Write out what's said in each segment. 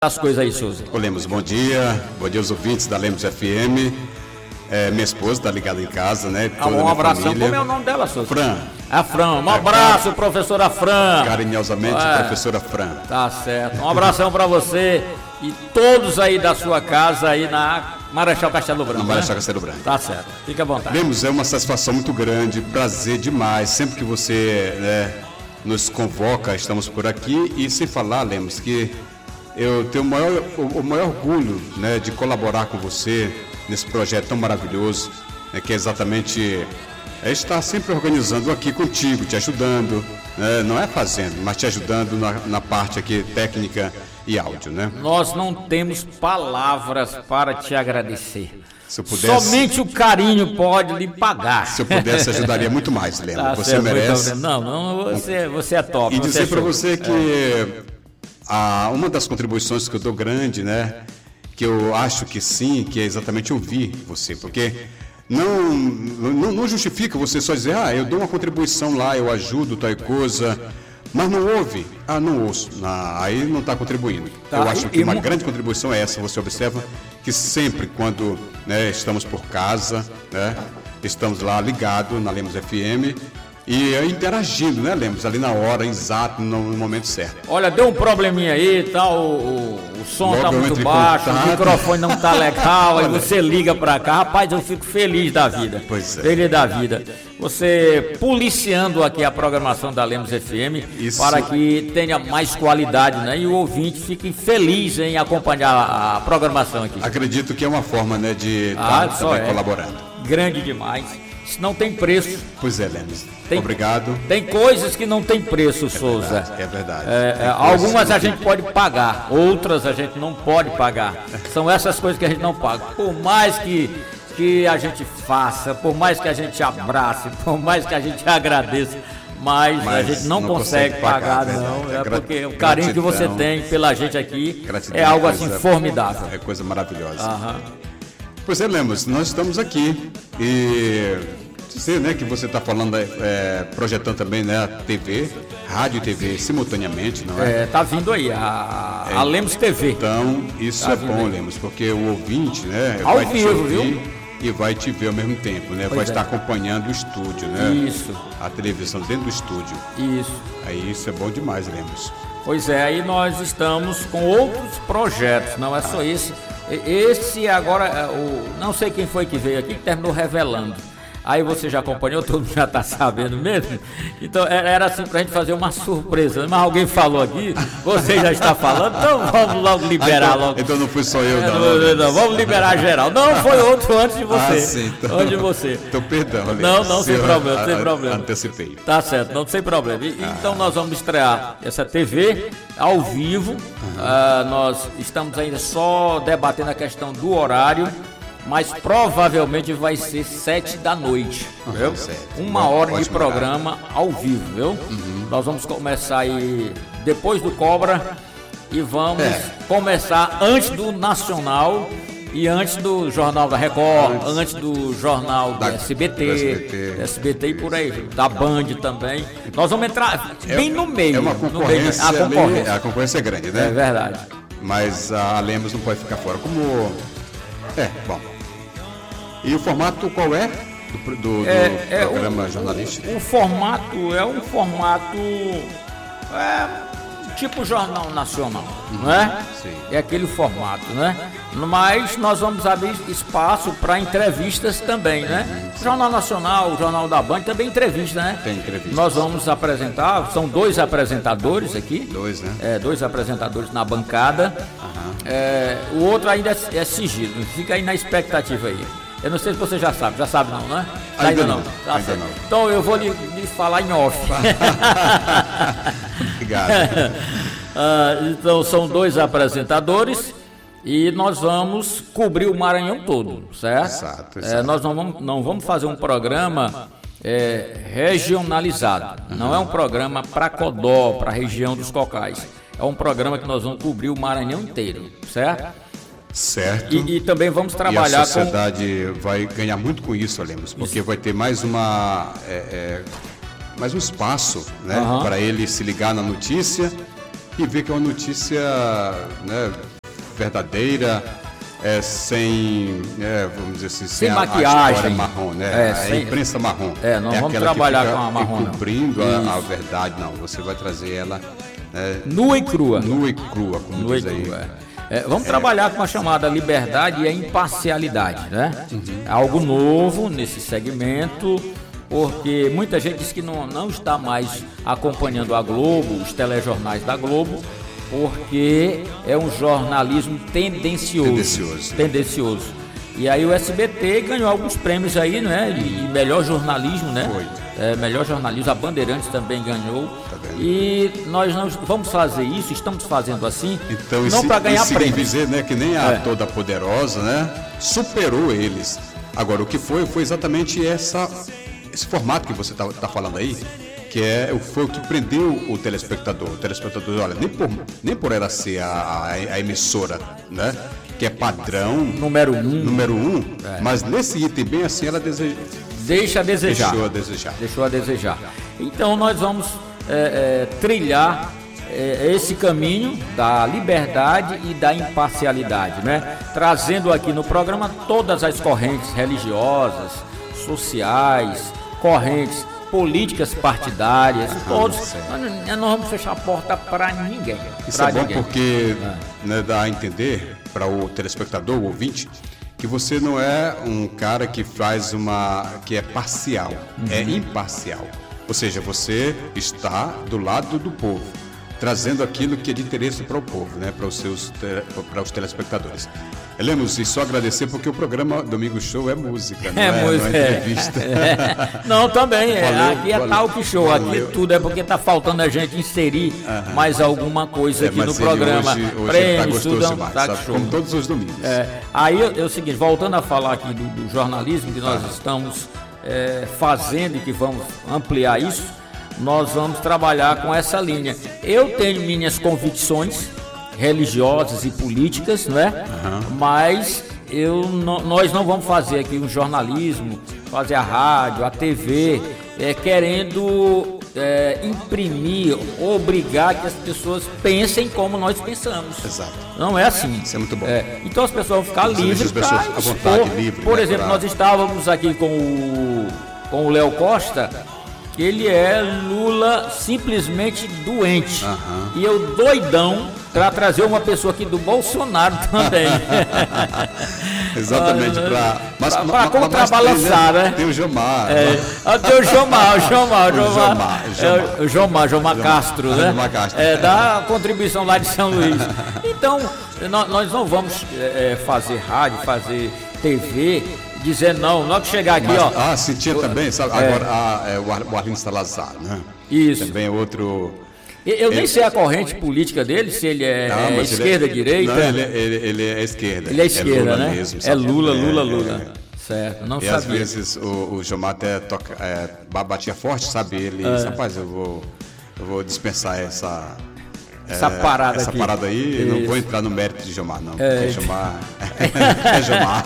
As coisas aí, Souza. Ô Lemos, bom dia aos ouvintes da Lemos FM, minha esposa está ligada em casa, né? Um abração, como é o nome dela, Souza? Fran. A Fran, um abraço, professora Fran. Carinhosamente, professora Fran. Tá certo, um abração para você e todos aí da sua casa aí na Marechal Castelo Branco. Na Marechal Castelo Branco. Tá certo, fica à vontade. Lemos, é uma satisfação muito grande, prazer demais, sempre que você nos convoca, estamos por aqui, e sem falar, Lemos, que eu tenho o maior orgulho, né, de colaborar com você nesse projeto tão maravilhoso, né, que é exatamente estar sempre organizando aqui contigo, te ajudando, né, não é fazendo, mas te ajudando na parte aqui técnica e áudio, né? Nós não temos palavras para te agradecer. Se eu pudesse, somente o carinho pode lhe pagar. Se eu pudesse, ajudaria muito mais, Lemos. Tá você certo, merece. Não, você é top. E dizer para você que uma das contribuições que eu dou grande, né, que eu acho que sim, que é exatamente ouvir você, porque não justifica você só dizer, eu dou uma contribuição lá, eu ajudo tal coisa, mas não ouve, não ouço, aí não está contribuindo. Tá, eu acho que uma grande contribuição é essa. Você observa que sempre quando, né, estamos por casa, né, estamos lá ligados na Lemos FM, e interagindo, né, Lemos? Ali na hora, exato, no momento certo. Olha, deu um probleminha aí, tá? O som tá muito baixo, o microfone não tá legal, aí você liga pra cá. Rapaz, eu fico feliz da vida. Pois é. Feliz da vida. Você policiando aqui a programação da Lemos FM, para que tenha mais qualidade, né? E o ouvinte fique feliz em acompanhar a programação aqui. Acredito que é uma forma, né, de estar também colaborando. Grande demais. Isso não tem preço. Pois é, Lemos. Obrigado. Tem coisas que não tem preço, Souza. É verdade. Algumas a gente pode pagar, outras a gente não pode pagar. São essas coisas que a gente não paga. Por mais que a gente faça, por mais que a gente abrace, por mais que a gente agradeça, mas a gente não consegue pagar, não. É porque o carinho que você tem pela gente aqui é algo assim formidável. É coisa maravilhosa. Pois é, Lemos, nós estamos aqui e dizer, né, que você está falando, projetando também, né, a TV, rádio e TV simultaneamente, não é? Tá vindo aí, a Lemos TV. Então, isso é bom, Lemos, porque o ouvinte, né, ao vai vivo, te ouvir, viu? E vai te ver ao mesmo tempo, né? Vai estar acompanhando o estúdio, né? Isso. A televisão dentro do estúdio. Isso. Aí isso é bom demais, Lemos. Pois é, aí nós estamos com outros projetos, não é só esse. Esse agora, não sei quem foi que veio aqui, que terminou revelando. Aí você já acompanhou, todo mundo já está sabendo mesmo. Então era assim pra gente fazer uma surpresa. Mas alguém falou aqui, você já está falando, então vamos logo liberar logo. Então não fui só eu, não. Vamos liberar geral. Não, foi outro antes de você. Sim, então, antes de você. Então perdão, Não, sem problema, sem problema. Antecipei. Tá certo, não, sem problema. Então nós vamos estrear essa TV ao vivo. Nós estamos ainda só debatendo a questão do horário, mas provavelmente vai ser 7 da noite, viu? Uma hora de programa ao vivo, viu? Nós vamos começar aí depois do Cobra e vamos começar antes do Nacional e antes do Jornal da Record, antes do Jornal do SBT e por aí, da Band também. Nós vamos entrar bem no meio. É uma concorrência, a concorrência é grande, né? É verdade. Mas a Lemos não pode ficar fora. Bom. E o formato qual é? Do programa jornalístico? O formato é um formato tipo Jornal Nacional, não é? Sim. É aquele formato, né? Mas nós vamos abrir espaço para entrevistas também, né? Jornal Nacional, o Jornal da Band também entrevista, né? Tem entrevista. Nós vamos apresentar, são 2 apresentadores aqui. 2, né? 2 apresentadores na bancada. O outro ainda é sigilo, fica aí na expectativa aí. Eu não sei se você já sabe não, né? Ainda não. Tá ainda não. Então eu vou lhe falar em off. Obrigado. Então são 2 apresentadores e nós vamos cobrir o Maranhão todo, certo? Exato. Nós não vamos fazer um programa regionalizado. Não é um programa para Codó, para a região dos Cocais. É um programa que nós vamos cobrir o Maranhão inteiro, certo? Certo. E também vamos trabalhar com... a sociedade vai ganhar muito com isso, Lemos, porque vai ter mais mais um espaço, né, para ele se ligar na notícia e ver que é uma notícia, né, verdadeira, vamos dizer assim, sem a maquiagem, história marrom, né? A imprensa marrom. Não vamos trabalhar com a marrom, encobrindo a verdade, não. Você vai trazer ela nua e crua. Nua e crua, como diz aí. Vamos trabalhar com a chamada liberdade e a imparcialidade, né? Algo novo nesse segmento, porque muita gente diz que não está mais acompanhando a Globo, os telejornais da Globo, porque é um jornalismo tendencioso. E aí o SBT ganhou alguns prêmios aí, né? E melhor jornalismo, né? Foi. Melhor jornalismo, a Bandeirantes também ganhou. E nós não vamos fazer isso, estamos fazendo assim, então, não para ganhar prêmio. Dizer, né, que nem a Toda Poderosa, né, superou eles. Agora, o que foi exatamente esse formato que você tá falando aí, que foi o que prendeu o telespectador. O telespectador, olha, nem por ela ser a emissora, né, que é padrão número um, mas nesse item bem assim ela deixou a desejar. Então nós vamos trilhar esse caminho da liberdade e da imparcialidade, né? Trazendo aqui no programa todas as correntes religiosas, sociais, correntes políticas partidárias, todos. Nós não vamos fechar a porta para ninguém. Isso é bom porque dá a entender para o telespectador, o ouvinte, que você não é um cara que faz que é parcial, é imparcial. Ou seja, você está do lado do povo, trazendo aquilo que é de interesse para o povo, né, para os telespectadores. Lemos, e só agradecer porque o programa Domingo Show é música, não é entrevista. Não, também aqui é talk show, aqui tudo é porque está faltando a gente inserir mais alguma coisa aqui no programa. Hoje tá gostoso demais, sabe, como todos os domingos. Aí é o seguinte, voltando a falar aqui do jornalismo que nós estamos fazendo e que vamos ampliar isso, nós vamos trabalhar com essa linha. Eu tenho minhas convicções religiosas e políticas, né? Mas nós não vamos fazer aqui um jornalismo, fazer a rádio, a TV, querendo imprimir, obrigar que as pessoas pensem como nós pensamos. Exato. Não é assim. Isso é muito bom. Então as pessoas vão ficar livres para expor. Por exemplo, nós estávamos aqui com o Léo Costa, que ele é Lula simplesmente doente. E eu doidão para trazer uma pessoa aqui do Bolsonaro também. Exatamente, para contrabalançar, né? Tem o Jomar. Tem o Jomar Castro, né? Jomar Castro. Da contribuição lá de São Luís. Então, nós não vamos fazer rádio, fazer TV, dizer não, que chegar aqui, ó. Sentia também, sabe? Agora o Arlindo Salazar, né? Isso. Também outro. Eu nem sei a corrente política dele, se ele esquerda, direita. Não, ele é esquerda. Ele é esquerda, né? Mesmo, é Lula. Certo, não sabia. E às vezes o Jomar até batia forte, sabe? Ele disse, rapaz, eu vou dispensar essa parada aí. Não vou entrar no mérito de Jomar, não. Porque Jomar é Jomar.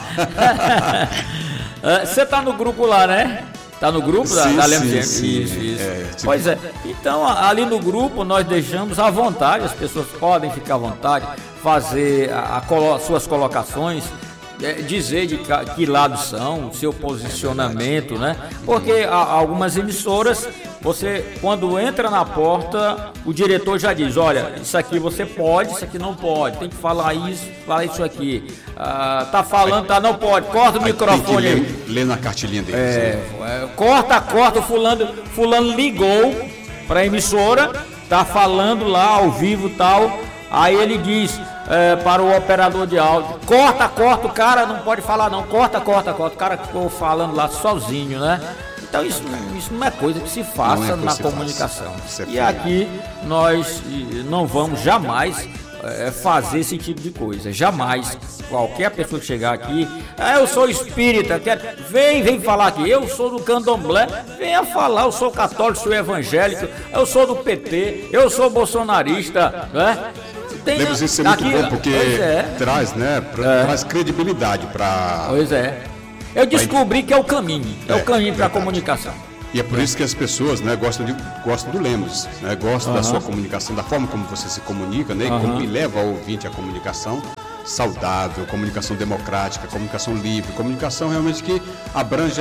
Você tá no grupo lá, né? Tá no grupo da Lemos? Isso. Pois é. Então, ali no grupo, nós deixamos à vontade, as pessoas podem ficar à vontade, fazer suas colocações, dizer de que lado são, o seu posicionamento, né? Porque algumas emissoras, você, quando entra na porta, o diretor já diz, olha, isso aqui você pode, isso aqui não pode, tem que falar isso aqui. Tá falando, não pode, corta o microfone aí. Tem que ler na cartilhinha deles. Corta, fulano ligou para a emissora, tá falando lá ao vivo e tal, aí ele diz para o operador de áudio, corta, o cara não pode falar não, corta, o cara ficou falando lá sozinho, né? Então isso não é coisa que se faça na comunicação. E aqui nós não vamos jamais fazer esse tipo de coisa, jamais. Qualquer pessoa que chegar aqui, eu sou espírita, vem falar aqui, eu sou do candomblé, venha falar, eu sou católico, sou evangélico, eu sou do PT, eu sou bolsonarista, né? Lemos, isso é muito bom porque traz credibilidade para. Pois é. Eu descobri que é o caminho para a comunicação. E é por isso que as pessoas, né, gostam do Lemos, né, gostam da sua comunicação, da forma como você se comunica, né, e leva ao ouvinte a comunicação. saudável, comunicação democrática, comunicação livre, comunicação realmente que abrange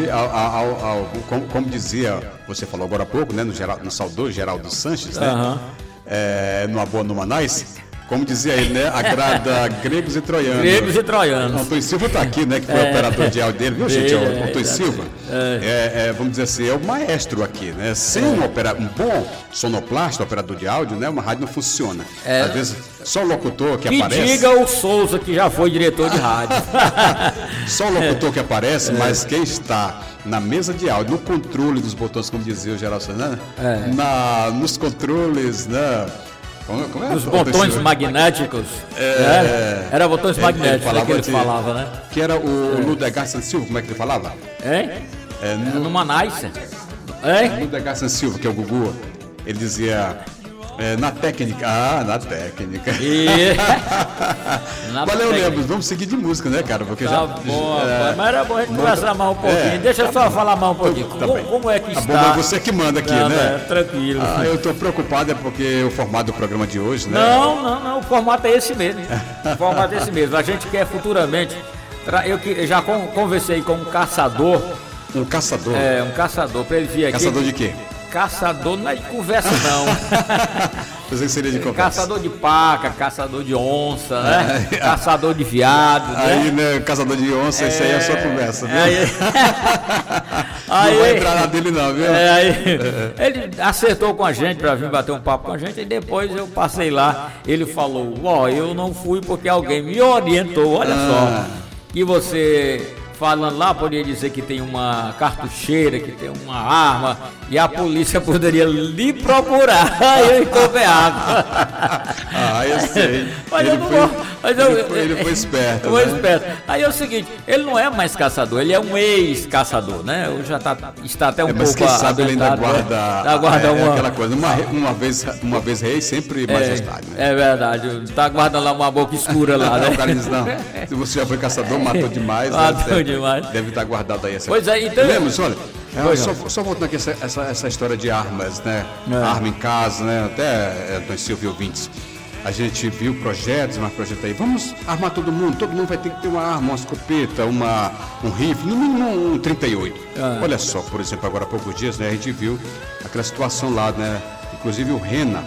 como dizia, você falou agora há pouco, né, no saudoso Geraldo Sanches, né, numa boa numa nice, como dizia ele, né, agrada gregos e troianos. Gregos e troianos. Antônio Silva está aqui, né, que foi o operador de áudio dele, viu, gente? O Antônio Silva, vamos dizer assim, é o maestro aqui, né? Sem um bom sonoplasta, operador de áudio, né, uma rádio não funciona. Às vezes, só o locutor que aparece... diga o Souza, que já foi diretor de rádio. Só o locutor que aparece, mas quem está na mesa de áudio, no controle dos botões, como dizia o Geraldo Sanches, né? Nos controles, né? Como é? Os botões magnéticos. Era botões magnéticos que ele falava, né? Que era o Ludegar Silva, como é que ele falava? Numa nice. Ludegar Silva, que é o Gugu, ele dizia... na técnica. Na técnica. Valeu, Lemos. Vamos seguir de música, né, cara? Porque bom, mas era bom a gente conversar mais um pouquinho. Deixa eu só falar mais um pouquinho. Como é que está? Bom, mas você que manda aqui, né? Tranquilo. Eu estou preocupado porque o formato do programa de hoje, né? Não. O formato é esse mesmo. A gente quer futuramente. Eu já conversei com um caçador. Um caçador? Um caçador, para ele vir aqui. Caçador de quê? Caçador não é de conversa, não. Pensei que seria de conversa. Caçador de paca, caçador de onça, né? Caçador de viado, aí, né? Caçador de onça, isso aí é só conversa, viu? Aí, não vai entrar na dele não, viu? Ele acertou com a gente para vir bater um papo com a gente e depois eu passei lá, ele falou, eu não fui porque alguém me orientou, olha só, que você... Falando lá, poderia dizer que tem uma cartucheira, que tem uma arma, e a polícia poderia lhe procurar. Eu encontrei água. Eu sei. Ele foi esperto. Aí é o seguinte, ele não é mais caçador, ele é um ex-caçador, né? Já está até um pouco... Quem sabe ele ainda guarda aquela coisa. Uma vez rei, sempre majestade. Né? É verdade, está guardando lá uma boca escura lá, né? O cara diz, não, se você já foi caçador, matou demais. Demais. Deve estar guardado aí essa coisa. Pois é, então... Lemos, olha, só voltando aqui essa história de armas, né? Arma em casa, né? Até Antônio Silva e ouvintes. A gente viu projetos aí. Vamos armar todo mundo vai ter que ter uma arma, uma escopeta, um rifle, no mínimo um 38. Olha só, por exemplo, agora há poucos dias, né? A gente viu aquela situação lá, né? Inclusive o Rena.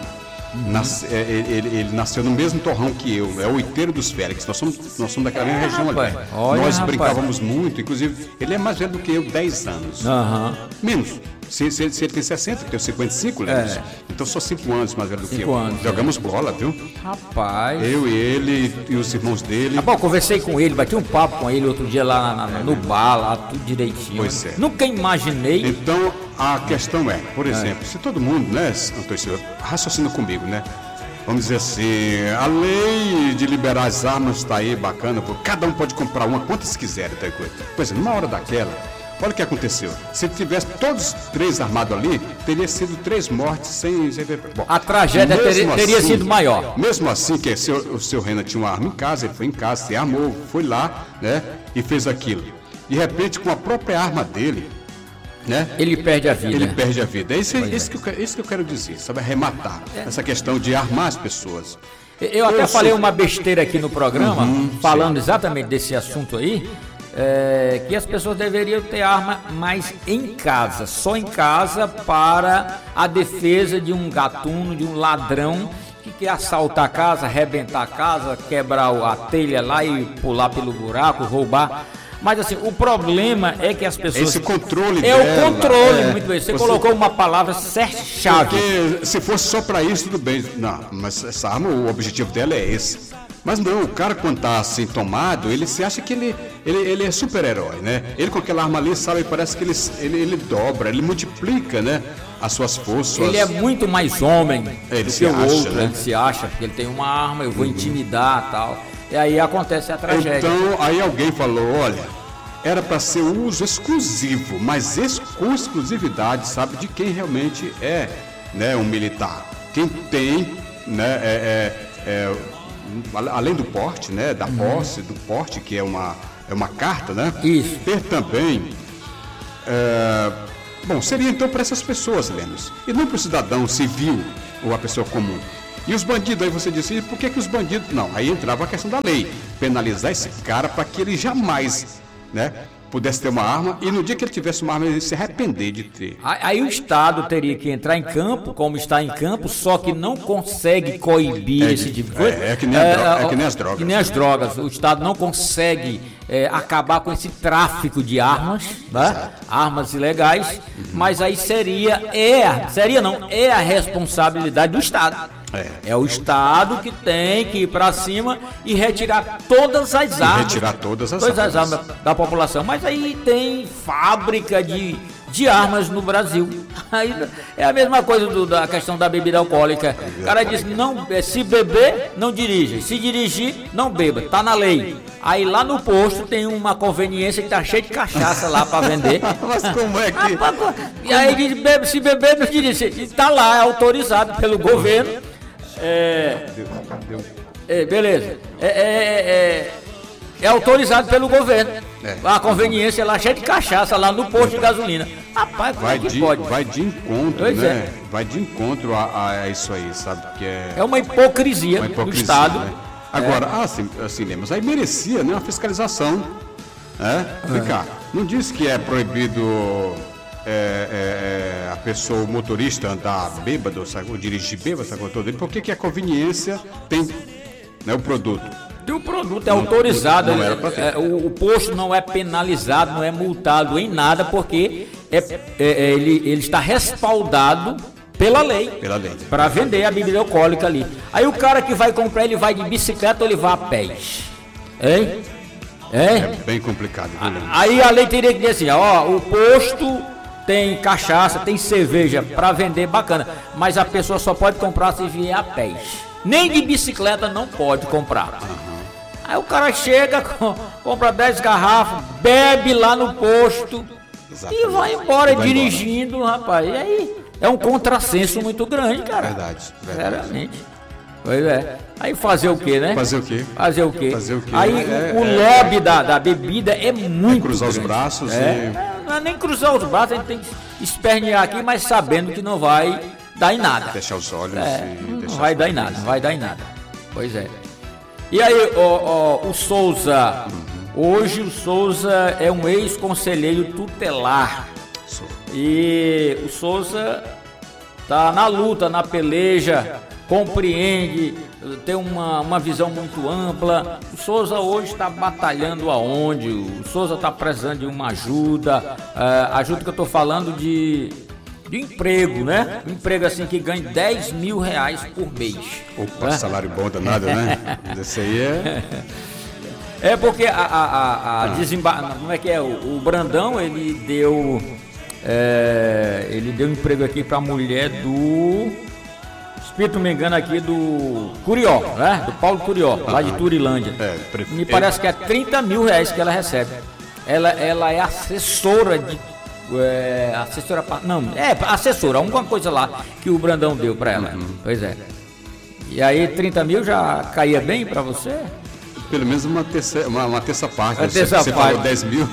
Ele nasceu no mesmo torrão que eu, é o Oiteiro dos Félix. Nós somos daquela mesma região ali. Nós brincávamos muito, inclusive ele é mais velho do que eu, 10 anos. Menos. Se ele tem 60, eu tenho 55, né? Então sou 5 anos mais velho do que eu. Jogamos bola, viu? Rapaz. Eu e ele e os irmãos dele. Conversei com ele, bati um papo com ele outro dia lá no bar, lá tudo direitinho. Pois é. Nunca imaginei. Então, a questão é, por exemplo, se todo mundo, né, Antônio Silva, raciocina comigo, né? Vamos dizer assim, a lei de liberar as armas está aí bacana, porque cada um pode comprar uma, quantas quiserem, tá coisa. Pois é, numa hora daquela, olha o que aconteceu. Se tivesse todos 3 armados ali, teria sido 3 mortes sem... Bom, a tragédia teria sido maior. Mesmo assim, que o seu Rena tinha uma arma em casa, ele foi em casa, se armou, foi lá, né, e fez aquilo. De repente, com a própria arma dele, né? Ele perde a vida. É isso que eu quero dizer, sabe? Arrematar essa questão de armar as pessoas. Eu até falei uma besteira aqui no programa, falando exatamente desse assunto aí, que as pessoas deveriam ter arma mais em casa, só em casa, para a defesa de um gatuno, de um ladrão que quer assaltar a casa, arrebentar a casa, quebrar a telha lá e pular pelo buraco, roubar. Mas assim, o problema é que as pessoas... Esse controle o controle, muito bem. Você colocou uma palavra chave. Porque se fosse só para isso, tudo bem. Não, mas essa arma, o objetivo dela é esse. Mas não, o cara quando tá assim tomado, ele se acha que ele é super-herói, né? Ele com aquela arma ali, sabe, parece que ele dobra, ele multiplica, né? As suas forças. Ele é muito mais homem do que o outro, né? Ele se acha que ele tem uma arma, eu vou intimidar e tal. E aí acontece a tragédia. Então, aí alguém falou, olha, era para ser uso exclusivo, mas com exclusividade, sabe, de quem realmente é, né, um militar. Quem tem, né, além do porte, né, da posse, do porte, que é uma carta, né? Isso. Ter também... Bom, seria então para essas pessoas, Lemos, e não para o cidadão civil ou a pessoa comum. E os bandidos, aí você disse, por que os bandidos... Não, aí entrava a questão da lei, penalizar esse cara para que ele jamais, né, pudesse ter uma arma, e no dia que ele tivesse uma arma, ele se arrepender de ter. Aí o Estado teria que entrar em campo, como está em campo, só que não consegue coibir esse tipo de coisa. É que nem as drogas. Que nem as drogas. O Estado não consegue acabar com esse tráfico de armas, né? Armas ilegais, mas aí é a responsabilidade do Estado. É o Estado que tem que ir para cima e retirar todas as armas. Todas as armas da população. Mas aí tem fábrica de armas no Brasil. Aí é a mesma coisa da questão da bebida alcoólica. O cara diz, se beber, não dirija. Se dirigir, não beba. Tá na lei. Aí lá no posto tem uma conveniência que tá cheia de cachaça lá para vender. Mas como é que... E aí diz, se beber, não dirija. E tá lá, é autorizado pelo governo. Beleza. É autorizado pelo governo. A conveniência lá cheia de cachaça lá no posto de gasolina. Rapaz, como é que pode? Vai de encontro, né? Vai de encontro a isso aí, sabe? Que é uma hipocrisia do Estado. Né? Agora, assim, Lemos, aí merecia, né, uma fiscalização. Não diz que é proibido a pessoa, o motorista, andar bêbado, ou dirigir bêbado, por que a conveniência tem, né, o produto? O produto é autorizado, o posto não é penalizado, não é multado em nada, porque ele está respaldado pela lei. Para vender a bebida alcoólica ali. Aí o cara que vai comprar, ele vai de bicicleta ou ele vai a pés? Hein? É bem complicado. Aí a lei teria que dizer assim, o posto tem cachaça, tem cerveja para vender, bacana, mas a pessoa só pode comprar se vier a pés. Nem de bicicleta não pode comprar. Aí o cara chega, compra 10 garrafas, bebe lá no posto. Exatamente. E vai embora dirigindo, rapaz. E aí é um contrassenso muito grande, cara. Verdade. Sinceramente. Pois é. Aí fazer o quê, né? Fazer o quê? Aí o lobby da bebida é muito cruzar grande. Os braços Não é nem cruzar os braços, a gente tem que espernear aqui, mas sabendo que não vai dar em nada. Fechar os olhos não vai dar em nada. Pois é. E aí, o Souza, hoje o Souza é um ex-conselheiro tutelar. E o Souza tá na luta, na peleja, compreende, tem uma visão muito ampla. O Souza hoje está batalhando aonde? O Souza está precisando de uma ajuda, ajuda que eu estou falando de emprego, né? Um emprego assim que ganha 10 mil reais por mês. Opa, salário bom danado, né? Esse aí é porque como é que é? O Brandão, ele deu emprego aqui para a mulher do... Espírito, não me engano, aqui do Curió, né? Do Paulo Curió, lá de Turilândia. Me parece que é 30 mil reais que ela recebe. Ela é assessora de... assessora, alguma coisa lá que o Brandão deu pra ela. Pois é. E aí 30 mil já caía bem pra você? Pelo menos uma terça parte. Você falou 10 mil.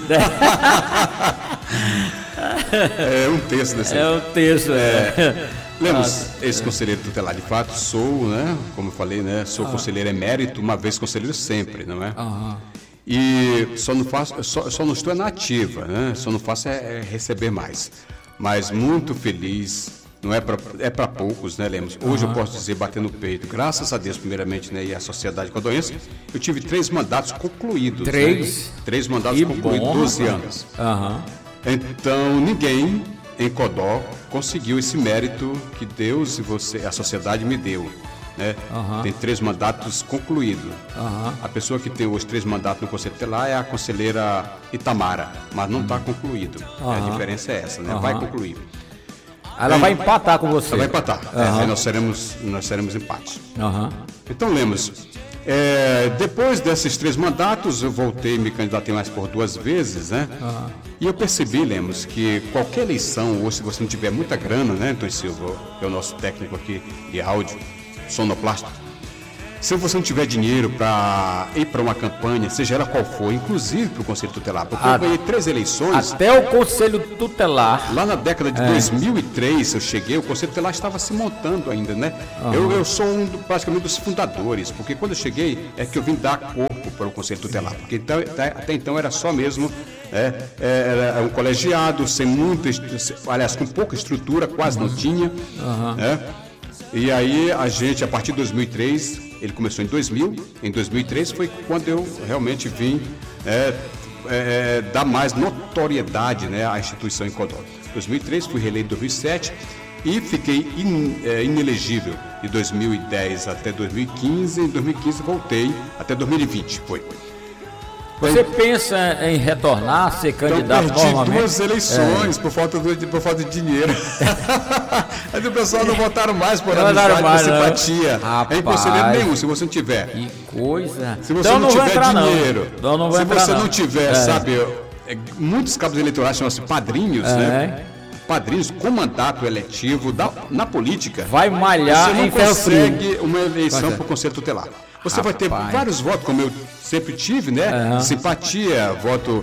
Um terço desse. Um terço, Lemos, ex-conselheiro tutelar, de fato, sou, né? Como eu falei, né? Sou conselheiro emérito, uma vez conselheiro sempre, não é? E só não estou na ativa, né? Só não faço receber mais. Mas muito feliz, não é para poucos, né, Lemos? Hoje eu posso dizer, bater no peito, graças a Deus, primeiramente, né, e a sociedade com a doença, eu tive 3 mandatos concluídos. 3? Né? 3 mandatos concluídos, 12 anos. Então, ninguém em Codó conseguiu esse mérito que Deus e a sociedade me deu. Né? Tem 3 mandatos concluídos. A pessoa que tem hoje 3 mandatos no Conselho Tutelar é a conselheira Itamara, mas não está concluído. A diferença é essa, né? Vai concluir. Ela vai empatar com você. Ela vai empatar. Nós seremos empates. Então, Lemos, depois desses 3 mandatos, eu voltei, me candidatei mais por 2 vezes, né? E eu percebi, Lemos, que qualquer eleição, ou se você não tiver muita grana, né, Antônio Silva, que é o nosso técnico aqui de áudio, sonoplasta, Se você não tiver dinheiro para ir para uma campanha, seja ela qual for, inclusive para o Conselho Tutelar, porque eu ganhei 3 eleições. Até o Conselho Tutelar. Lá na década de 2003, eu cheguei, o Conselho Tutelar estava se montando ainda, né? Eu sou praticamente dos fundadores, porque quando eu cheguei é que eu vim dar corpo para o Conselho Tutelar, porque até então era só mesmo era um colegiado, sem muita, aliás, com pouca estrutura, quase não tinha, E aí a gente, a partir de 2003, ele começou em 2000, em 2003 foi quando eu realmente vim dar mais notoriedade, né, à instituição em Codó. Em 2003 fui reeleito em 2007 e fiquei inelegível de 2010 até 2015, em 2015 voltei até 2020, foi. Você pensa em retornar a ser candidato normalmente? Perdi 2 eleições por falta de dinheiro. Aí o pessoal não votaram mais por amizade, por simpatia. É impossível nenhum se você não tiver. Que coisa. Se você não tiver dinheiro, se você não tiver, sabe, muitos cabos eleitorais chamam-se padrinhos, né? Padrinhos com mandato eletivo na política. Vai malhar em ferro frio. Você não consegue uma eleição para o Conselho Tutelar. Você vai ter vários votos, como eu sempre tive, né? Simpatia, voto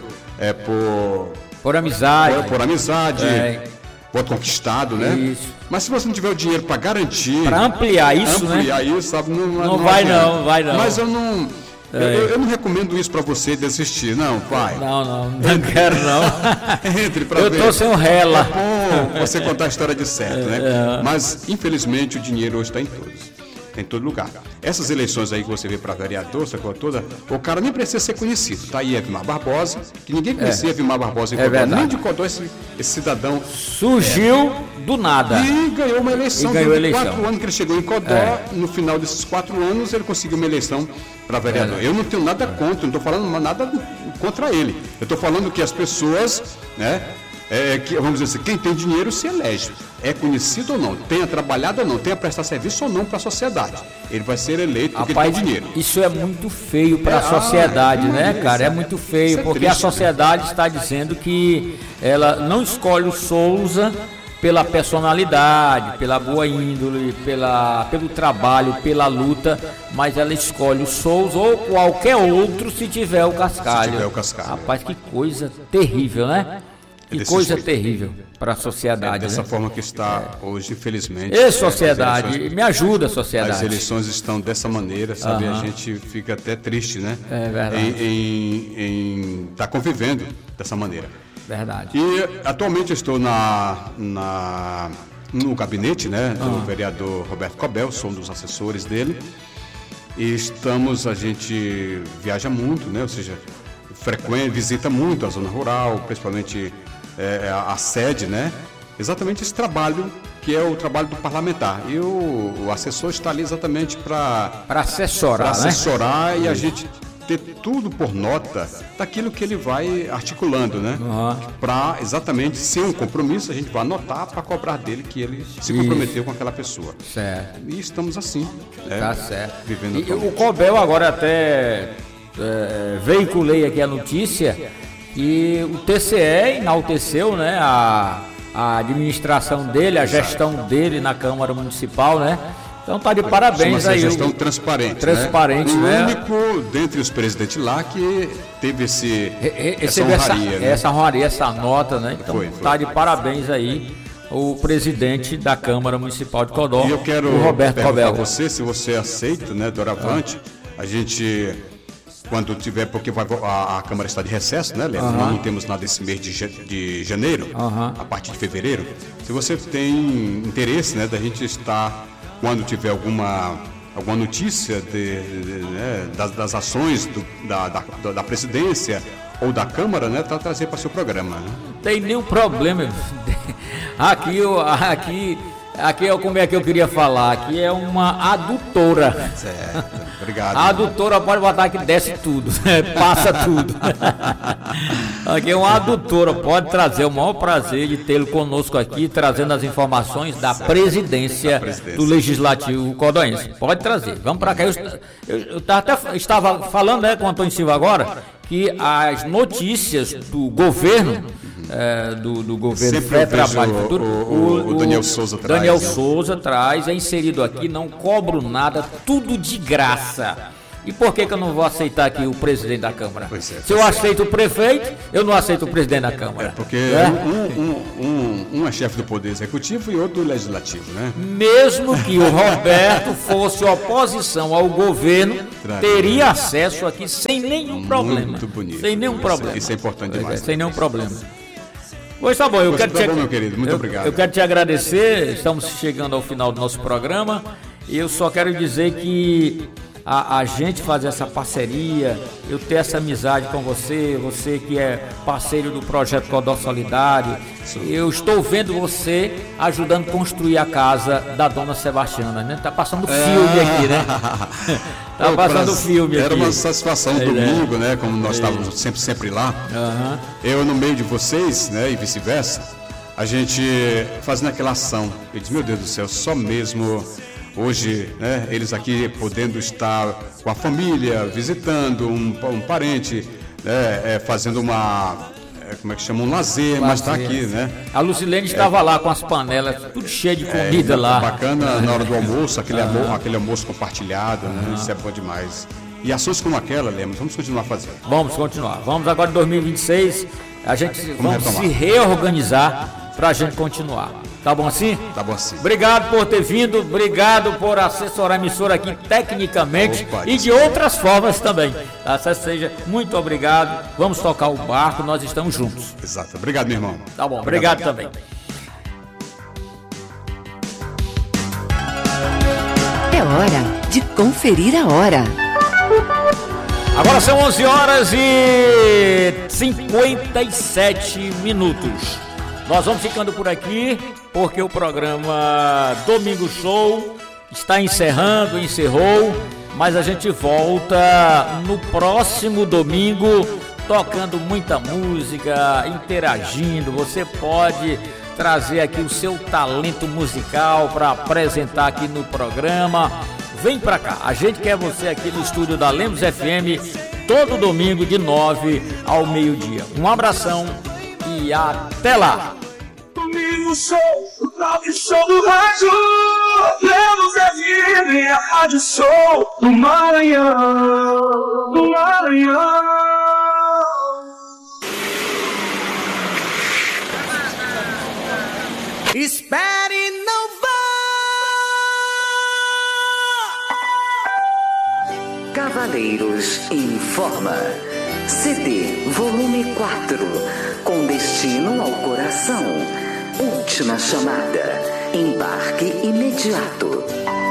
por amizade. Por amizade, voto conquistado, né? Isso. Mas se você não tiver o dinheiro para garantir... Para ampliar isso, né? Isso, sabe? Não vai não. Mas eu não... Eu não recomendo isso para você desistir, não, pai. Não quero não. Entre para ver. Eu tô sem um rela. É bom você contar a história de certo, né? Mas, infelizmente, o dinheiro hoje está em todos. Em todo lugar. Essas eleições aí que você vê para vereador, essa coisa toda, o cara nem precisa ser conhecido. Tá aí Evimar Barbosa, que ninguém conhecia Evimar Barbosa em Codó, nem de Codó esse cidadão. Surgiu do nada. E ganhou uma eleição. 4 anos que ele chegou em Codó, no final desses 4 anos ele conseguiu uma eleição para vereador. Eu não tenho nada contra, não estou falando nada contra ele. Eu estou falando que as pessoas, né? Vamos dizer assim, quem tem dinheiro se elege. É conhecido ou não, tenha trabalhado ou não, tenha prestado serviço ou não para a sociedade. Ele vai ser eleito porque tem dinheiro. Isso é muito feio para a sociedade, né, cara? É muito feio, porque a sociedade está dizendo que ela não escolhe o Souza pela personalidade, pela boa índole, pelo trabalho, pela luta, mas ela escolhe o Souza ou qualquer outro se tiver o cascalho. Rapaz, que coisa terrível, né? Que coisa terrível para a sociedade. Dessa forma que está hoje, infelizmente. Sociedade, me ajuda, sociedade. As eleições estão dessa maneira, sabe? A gente fica até triste, né? É verdade. Em estar convivendo dessa maneira. Verdade. E atualmente eu estou no gabinete, né? Do vereador Roberto Cobel, sou um dos assessores dele. E a gente viaja muito, né? Ou seja, visita muito a zona rural, principalmente a sede, né? Exatamente esse trabalho que é o trabalho do parlamentar. E o assessor está ali exatamente para assessorar, né? E a gente ter tudo por nota daquilo que ele vai articulando, né? Para exatamente ser um compromisso, a gente vai anotar para cobrar dele que ele se comprometeu com aquela pessoa. Certo. E estamos assim. Tá certo. Vivendo e o Cobel agora até veiculei aqui a notícia que o TCE enalteceu, né, a administração dele, a gestão dele na Câmara Municipal, né? Então tá de parabéns aí. Gestão transparente, né? O único dentre os presidentes lá que teve essa honraria, né? Essa honraria, essa nota, né? Então tá de parabéns aí o presidente da Câmara Municipal de Codó, e eu quero o Roberto Cobel. Você, se você aceita, né, doravante, a gente... Quando tiver, porque a Câmara está de recesso, né, Leandro? Nós não temos nada esse mês de janeiro, a partir de fevereiro. Se você tem interesse, né, da gente estar, quando tiver alguma notícia das ações da presidência ou da Câmara, né, para trazer para o seu programa. Né? Não tem nenhum problema. Aqui é como é que eu queria falar, aqui é uma adutora. Certo, obrigado. A adutora pode botar que desce tudo, passa tudo. Aqui é uma adutora, pode trazer, o maior prazer de tê-lo conosco aqui, trazendo as informações da presidência do Legislativo Codóense. Pode trazer, vamos para cá. Eu até estava falando, né, com o Antônio Silva agora, que as notícias do governo do governo Sempre eu vejo Trabalho Futuro. o Daniel Souza traz. Daniel Souza traz, é inserido aqui, não cobro nada, tudo de graça. E por que eu não vou aceitar aqui o presidente da Câmara? Pois é, se eu aceito o prefeito, eu não aceito o presidente da Câmara. Porque um é chefe do Poder Executivo e outro do Legislativo, né? Mesmo que o Roberto fosse oposição ao governo, teria acesso aqui sem nenhum problema. Muito bonito. Sem nenhum problema. Isso é importante demais. Sem nenhum problema. Pois tá bom, meu querido, muito obrigado. Eu quero te agradecer, estamos chegando ao final do nosso programa e eu só quero dizer que a gente fazer essa parceria, eu ter essa amizade com você que é parceiro do Projeto Codó Solidário, eu estou vendo você ajudando a construir a casa da dona Sebastiana, né? Tá passando filme aqui, né? Tá passando filme aqui. Era uma satisfação domingo, né? Como nós estávamos sempre lá. Eu no meio de vocês, né? E vice-versa, a gente fazendo aquela ação. Eu disse, meu Deus do céu, só mesmo... Hoje, né, eles aqui podendo estar com a família, visitando um parente, né, fazendo como é que chama? Um lazer, mas está aqui, né? A Lucilene estava lá com as panelas, tudo cheio de comida lá. Bacana na hora do almoço, aquele almoço compartilhado, né? Isso é bom demais. E ações como aquela, Lemos, vamos continuar fazendo. Vamos continuar. Vamos agora em 2026, vamos se reorganizar para a gente continuar. Tá bom assim? Tá bom assim. Obrigado por ter vindo, obrigado por assessorar a emissora aqui tecnicamente e de outras formas também. Tá? Seja muito obrigado. Vamos tocar o barco, nós estamos juntos. Exato. Obrigado, meu irmão. Tá bom, obrigado também. É hora de conferir a hora. Agora são 11 horas e 57 minutos. Nós vamos ficando por aqui, porque o programa Domingo Show está encerrou, mas a gente volta no próximo domingo, tocando muita música, interagindo. Você pode trazer aqui o seu talento musical para apresentar aqui no programa. Vem pra cá, a gente quer você aqui no estúdio da Lemos FM, todo domingo de 9 ao meio-dia. Um abração e até lá! Domingo Show, o talk show do rádio Lemos FM, a rádio show do Maranhão, do Maranhão. Espere, não vá! Cavaleiros informa. CD volume 4, com destino ao coração. Última chamada. Embarque imediato.